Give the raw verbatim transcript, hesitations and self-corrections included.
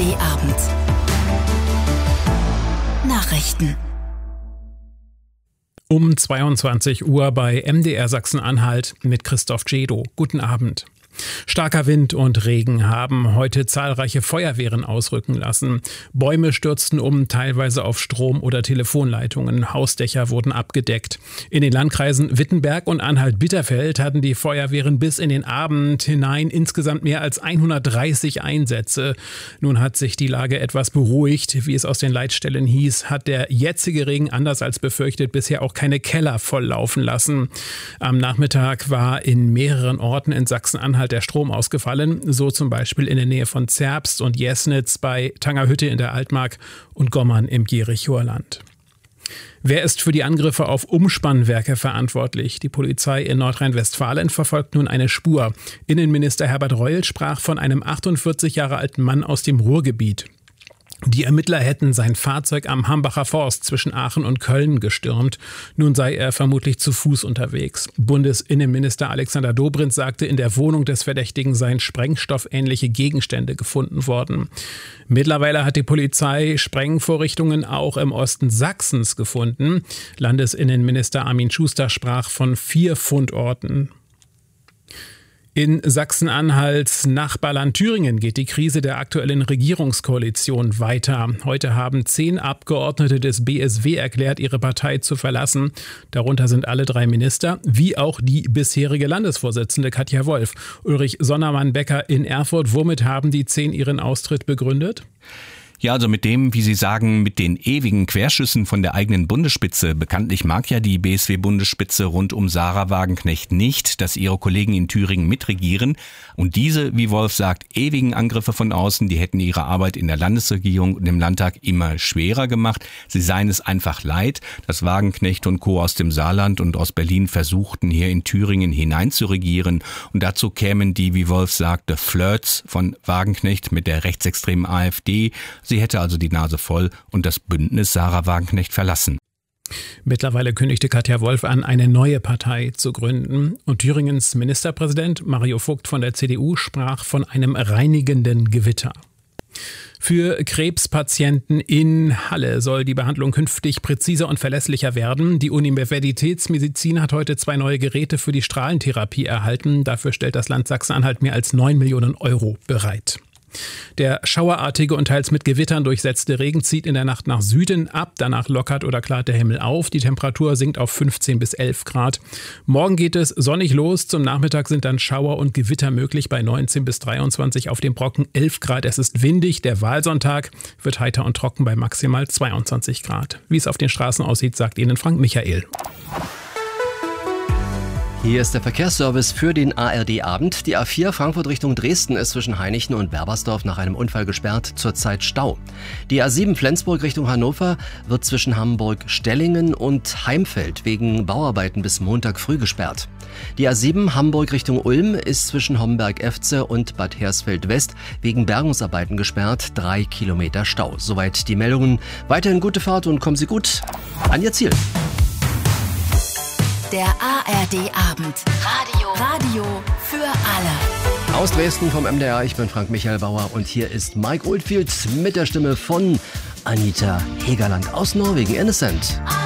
D-Abend. Nachrichten. Um zweiundzwanzig Uhr bei M D R Sachsen-Anhalt mit Christoph Jedo. Guten Abend. Starker Wind und Regen haben heute zahlreiche Feuerwehren ausrücken lassen. Bäume stürzten um, teilweise auf Strom- oder Telefonleitungen. Hausdächer wurden abgedeckt. In den Landkreisen Wittenberg und Anhalt-Bitterfeld hatten die Feuerwehren bis in den Abend hinein insgesamt mehr als hundertdreißig Einsätze. Nun hat sich die Lage etwas beruhigt. Wie es aus den Leitstellen hieß, hat der jetzige Regen anders als befürchtet bisher auch keine Keller volllaufen lassen. Am Nachmittag war in mehreren Orten in Sachsen-Anhalt der Strom ausgefallen, so zum Beispiel in der Nähe von Zerbst und Jesnitz, bei Tangerhütte in der Altmark und Gommern im Jerichoer Land. Wer ist für die Angriffe auf Umspannwerke verantwortlich? Die Polizei in Nordrhein-Westfalen verfolgt nun eine Spur. Innenminister Herbert Reul sprach von einem achtundvierzig Jahre alten Mann aus dem Ruhrgebiet. Die Ermittler hätten sein Fahrzeug am Hambacher Forst zwischen Aachen und Köln gestürmt. Nun sei er vermutlich zu Fuß unterwegs. Bundesinnenminister Alexander Dobrindt sagte, in der Wohnung des Verdächtigen seien sprengstoffähnliche Gegenstände gefunden worden. Mittlerweile hat die Polizei Sprengvorrichtungen auch im Osten Sachsens gefunden. Landesinnenminister Armin Schuster sprach von vier Fundorten. In Sachsen-Anhalts Nachbarland Thüringen geht die Krise der aktuellen Regierungskoalition weiter. Heute haben zehn Abgeordnete des B S W erklärt, ihre Partei zu verlassen. Darunter sind alle drei Minister, wie auch die bisherige Landesvorsitzende Katja Wolf. Ulrich Sonnermann-Becker in Erfurt. Womit haben die zehn ihren Austritt begründet? Ja, also mit dem, wie Sie sagen, mit den ewigen Querschüssen von der eigenen Bundesspitze. Bekanntlich mag ja die B S W-Bundesspitze rund um Sarah Wagenknecht nicht, dass ihre Kollegen in Thüringen mitregieren. Und diese, wie Wolf sagt, ewigen Angriffe von außen, die hätten ihre Arbeit in der Landesregierung und im Landtag immer schwerer gemacht. Sie seien es einfach leid, dass Wagenknecht und Co. aus dem Saarland und aus Berlin versuchten, hier in Thüringen hineinzuregieren. Und dazu kämen die, wie Wolf sagte, Flirts von Wagenknecht mit der rechtsextremen AfD. Sie hätte also die Nase voll und das Bündnis Sarah Wagenknecht verlassen. Mittlerweile kündigte Katja Wolf an, eine neue Partei zu gründen. Und Thüringens Ministerpräsident Mario Vogt von der C D U sprach von einem reinigenden Gewitter. Für Krebspatienten in Halle soll die Behandlung künftig präziser und verlässlicher werden. Die Universitätsmedizin hat heute zwei neue Geräte für die Strahlentherapie erhalten. Dafür stellt das Land Sachsen-Anhalt mehr als neun Millionen Euro bereit. Der schauerartige und teils mit Gewittern durchsetzte Regen zieht in der Nacht nach Süden ab. Danach lockert oder klart der Himmel auf. Die Temperatur sinkt auf fünfzehn bis elf Grad. Morgen geht es sonnig los. Zum Nachmittag sind dann Schauer und Gewitter möglich bei neunzehn bis dreiundzwanzig, auf dem Brocken elf Grad. Es ist windig. Der Wahlsonntag wird heiter und trocken bei maximal zweiundzwanzig Grad. Wie es auf den Straßen aussieht, sagt Ihnen Frank Michael. Hier ist der Verkehrsservice für den A R D-Abend. Die A vier Frankfurt Richtung Dresden ist zwischen Heinichen und Werbersdorf nach einem Unfall gesperrt, zurzeit Stau. Die A sieben Flensburg Richtung Hannover wird zwischen Hamburg-Stellingen und Heimfeld wegen Bauarbeiten bis Montag früh gesperrt. Die A sieben Hamburg Richtung Ulm ist zwischen Homberg-Efze und Bad Hersfeld-West wegen Bergungsarbeiten gesperrt, drei Kilometer Stau. Soweit die Meldungen. Weiterhin gute Fahrt und kommen Sie gut an Ihr Ziel. Der A R D-Abend. Radio. Radio für alle. Aus Dresden vom M D R, ich bin Frank Michael Bauer und hier ist Mike Oldfield mit der Stimme von Anita Hegerland aus Norwegen, Innocent.